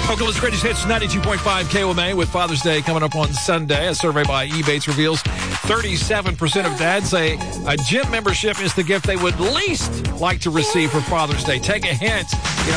Oklahoma's Greatest Hits 92.5 KOMA with Father's Day coming up on Sunday. A survey by eBates reveals 37% of dads say a gym membership is the gift they would least like to receive for Father's Day. Take a hint.